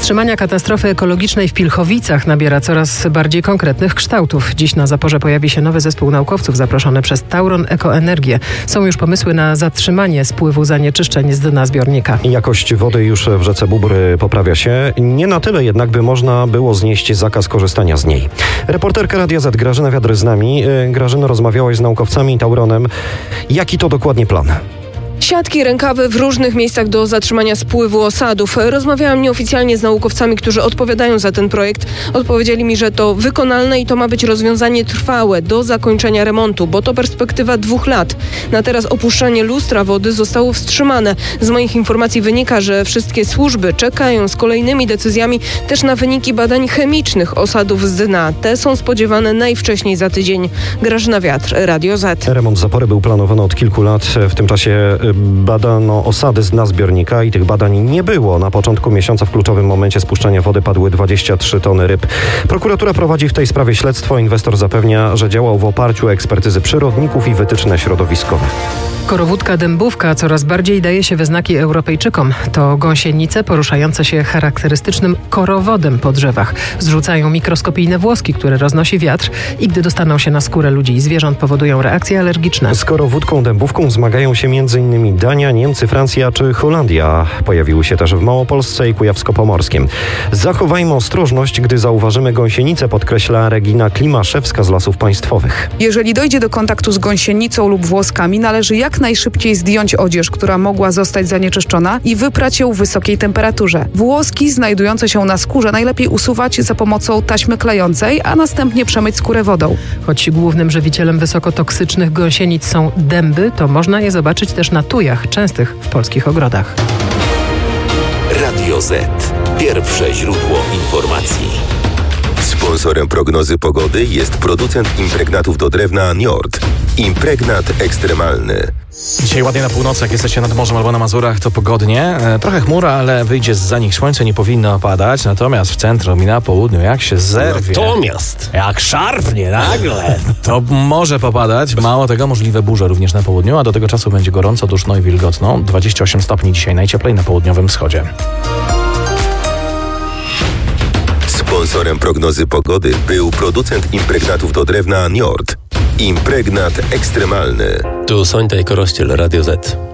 zatrzymania katastrofy ekologicznej w Pilchowicach nabiera coraz bardziej konkretnych kształtów. Dziś na Zaporze pojawi się nowy zespół naukowców zaproszony przez Tauron Ekoenergię. Są już pomysły na zatrzymanie spływu zanieczyszczeń z dna zbiornika. Jakość wody już w rzece Bóbr poprawia się. Nie na tyle jednak, by można było znieść zakaz korzystania z niej. Reporterka Radia Z Grażyna Wiatr z nami. Grażyno, rozmawiałaś z naukowcami i Tauronem. Jaki to dokładnie plan? Siatki, rękawy w różnych miejscach do zatrzymania spływu osadów. Rozmawiałam nieoficjalnie z naukowcami, którzy odpowiadają za ten projekt. Odpowiedzieli mi, że to wykonalne i to ma być rozwiązanie trwałe do zakończenia remontu, bo to perspektywa 2 lat. Na teraz opuszczanie lustra wody zostało wstrzymane. Z moich informacji wynika, że wszystkie służby czekają z kolejnymi decyzjami też na wyniki badań chemicznych osadów z dna. Te są spodziewane najwcześniej za tydzień. Grażyna Wiatr, Radio Z. Remont zapory był planowany od kilku lat. W tym czasie badano osady z dna zbiornika i tych badań nie było. Na początku miesiąca w kluczowym momencie spuszczania wody padły 23 tony ryb. Prokuratura prowadzi w tej sprawie śledztwo. Inwestor zapewnia, że działał w oparciu o ekspertyzy przyrodników i wytyczne środowiskowe. Korowódka dębówka coraz bardziej daje się we znaki Europejczykom. To gąsienice poruszające się charakterystycznym korowodem po drzewach. Zrzucają mikroskopijne włoski, które roznosi wiatr i gdy dostaną się na skórę ludzi i zwierząt, powodują reakcje alergiczne. Z korowódką dębówką zmagają się m.in. Dania, Niemcy, Francja czy Holandia. Pojawiły się też w Małopolsce i Kujawsko-Pomorskiem. Zachowajmy ostrożność, gdy zauważymy gąsienicę, podkreśla Regina Klimaszewska z Lasów Państwowych. Jeżeli dojdzie do kontaktu z gąsienicą lub włoskami, należy jak najszybciej zdjąć odzież, która mogła zostać zanieczyszczona i wyprać ją w wysokiej temperaturze. Włoski znajdujące się na skórze najlepiej usuwać za pomocą taśmy klejącej, a następnie przemyć skórę wodą. Choć głównym żywicielem wysokotoksycznych gąsienic są dęby, to można je zobaczyć też na tujach, częstych w polskich ogrodach. Radio Z. Pierwsze źródło informacji. Sponsorem prognozy pogody jest producent impregnatów do drewna Njord. Impregnat ekstremalny. Dzisiaj ładnie na północy, jak jesteście nad morzem albo na Mazurach, to pogodnie. Trochę chmura, ale wyjdzie zza nich słońce, nie powinno opadać. Natomiast w centrum i na południu, jak się zerwie, jak szarpnie nagle, to może popadać. Mało tego, możliwe burze również na południu, a do tego czasu będzie gorąco, duszno i wilgotno. 28 stopni dzisiaj najcieplej na południowym wschodzie. Sponsorem prognozy pogody był producent impregnatów do drewna Njord. Impregnat ekstremalny. Tu Sońta i Korościel, Radio Z.